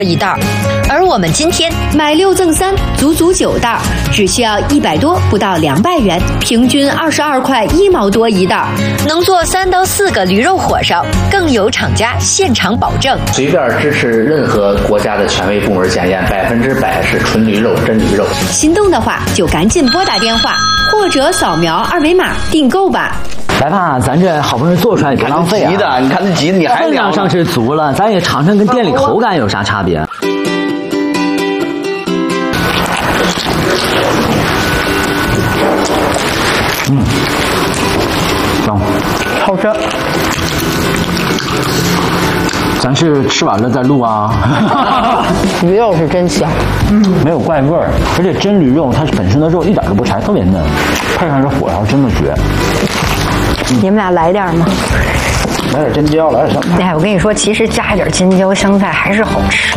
一袋，而我们今天买6赠3，足足9袋，只需要100多，不到200元，平均22块1毛多一袋，能做3到4个驴肉火烧，更有厂家现场保证。 随便支持任何国家的权威部门检验，100%是纯驴肉、真驴肉。 心动的话就赶紧拨打电话或者扫描2维码订购吧。 来吧，咱这好不容易做出来，别浪费啊！ 急的，你看这急的，你还分量上是足了，咱也尝尝跟店里口感有啥差别。行， 好吃。 咱是吃完了再录啊。 驴肉是真香， 没有怪味儿，而且真驴肉它本身的肉一点都不柴，特别嫩，配上这火烧真的绝。 你们俩来点吗？ 来点尖椒，来点香菜。 哎，我跟你说，其实加一点尖椒、香菜还是好吃。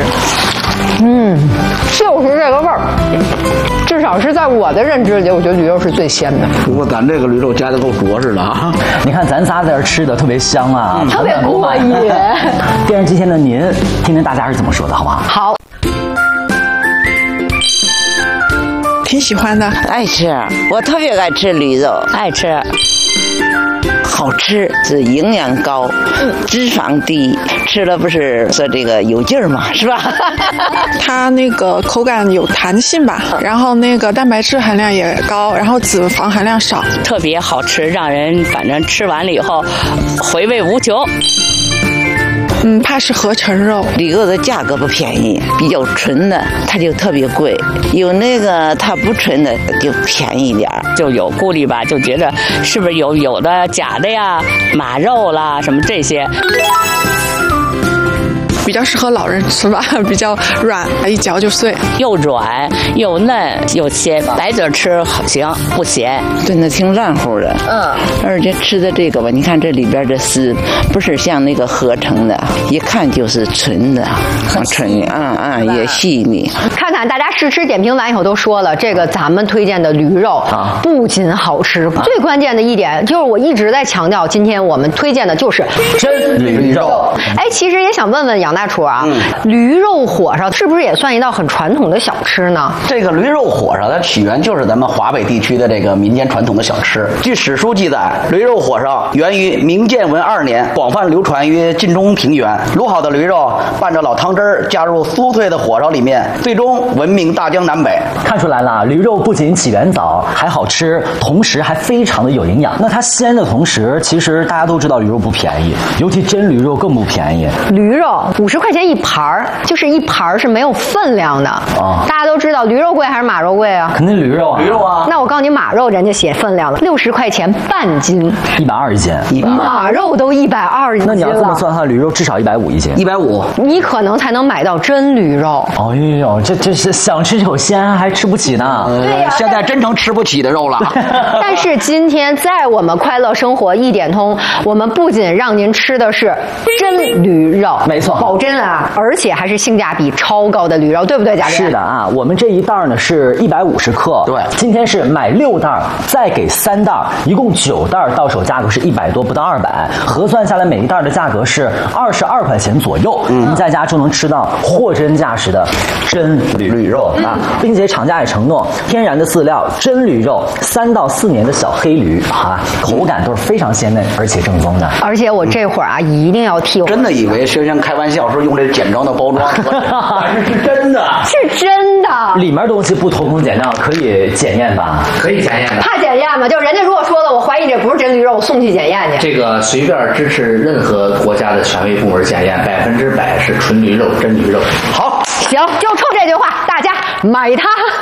就是这个味儿。至少是在我的认知里，我觉得驴肉是最鲜的。 不过咱这个驴肉加的够着实的啊！ 你看咱仨在这吃的特别香啊， 特别过瘾。 电视机前的您，听听大家是怎么说的，好不好？ 好。 挺喜欢的， 爱吃，我特别爱吃驴肉， 爱吃。 好吃，是营养高，脂肪低，吃了不是说这个有劲儿嘛，是吧？ 它那个口感有弹性吧，然后那个蛋白质含量也高，然后脂肪含量少， 特别好吃，让人反正吃完了以后回味无穷。 怕是合成肉， 驴肉的价格不便宜，比较纯的它就特别贵，有那个它不纯的就便宜点儿， 就有顾虑吧，就觉着是不是有的假的呀，马肉啦什么这些。 比较适合老人吃吧，比较软，一嚼就碎， 又软又嫩又鲜，白嘴吃行不咸， 真的挺软乎的。而且吃的这个吧，你看这里边的丝不是像那个合成的，一看就是纯的，纯也细腻。 看看大家试吃点评完以后都说了，这个咱们推荐的驴肉不仅好吃，最关键的一点就是我一直在强调，今天我们推荐的就是真驴肉。 哎，其实也想问问杨大厨啊，驴肉火烧是不是也算一道很传统的小吃呢？ 这个驴肉火烧它起源就是咱们华北地区的这个民间传统的小吃。据史书记载，驴肉火烧源于明建文2年，广泛流传于晋中平原。卤好的驴肉拌着老汤汁儿，加入酥脆的火烧里面，最终闻名大江南北。 看出来了，驴肉不仅起源早，还好吃，同时还非常的有营养。那它鲜的同时，其实大家都知道驴肉不便宜，尤其真驴肉更不便宜。 驴肉50块钱一盘儿，就是一盘儿是没有分量的。大家都知道驴肉贵还是马肉贵啊？ 肯定驴肉啊！ 驴肉啊！ 那我告诉你，马肉人家写分量了，60块钱半斤 ，120一斤。 马肉都120一斤了。 那你要这么算的话，驴肉至少150一斤 ，150， 你可能才能买到真驴肉。 哎呦，这是想吃口鲜还吃不起呢。 对呀， 现在真成吃不起的肉了。 但是今天在我们快乐生活1点通，我们不仅让您吃的是真驴肉， 没错， 保真啊，而且还是性价比超高的驴肉，对不对，贾玲？ 是的啊，我们这一袋呢是150克， 对， 今天是买6袋，再给3袋，一共9袋，到手价格是100多，不到200，核算下来每一袋的价格是22块钱左右。您在家就能吃到货真价实的真驴肉啊，并且厂家也承诺天然的饲料，真驴肉，3到4年的小黑驴啊，口感都是非常鲜嫩而且正宗的。 而且我这会儿啊，一定要替我真的以为轩轩开玩笑说用这简装的包装，但是真的， 是真的。 里面东西不偷工减料，可以检验吧？ 可以检验的。 怕检验吗？就人家如果说了，我怀疑这不是真驴肉，我送去检验去。 这个随便支持任何国家的权威部门检验，100%是纯驴肉、真驴肉。 好， 行，就冲这句话，大家买它。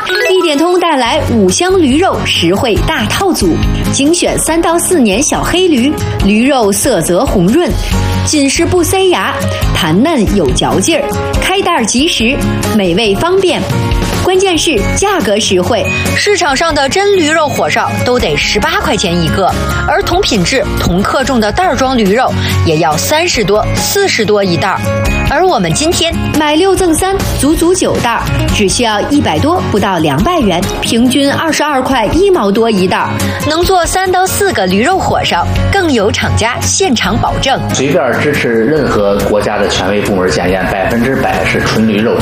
1点通带来5香驴肉实惠大套组，精选3到4年小黑驴，驴肉色泽红润，紧实不塞牙，弹嫩有嚼劲儿，开袋即食，美味方便。 关键是价格实惠。市场上的真驴肉火烧都得18块钱一个，而同品质、同克重的袋装驴肉也要30多、40多一袋。而我们今天买6赠3，足足9袋，只需要100多不到200元，平均22块1毛多一袋，能做3到4个驴肉火烧，更有厂家现场保证。 随便支持任何国家的权威部门检验，100%是纯驴肉。